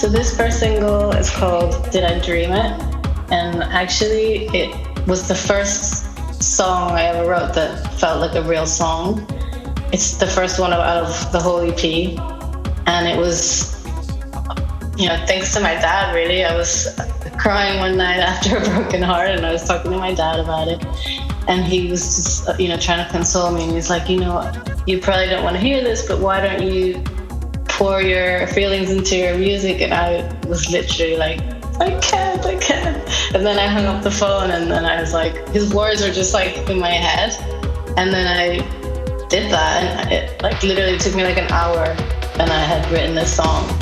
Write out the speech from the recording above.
So this first single is called Did I Dream It? And actually it was the first song I ever wrote that felt like a real song. It's the first one out of the whole EP. And it was, thanks to my dad, really. I was crying one night after a broken heart and I was talking to my dad about it. And he was just, trying to console me. And he's like, you probably don't want to hear this, but why don't you pour your feelings into your music? And I was literally like, I can't. And then I hung up the phone and then I was like, his words were just like in my head. And then I did that and it like literally took me like an hour and I had written this song.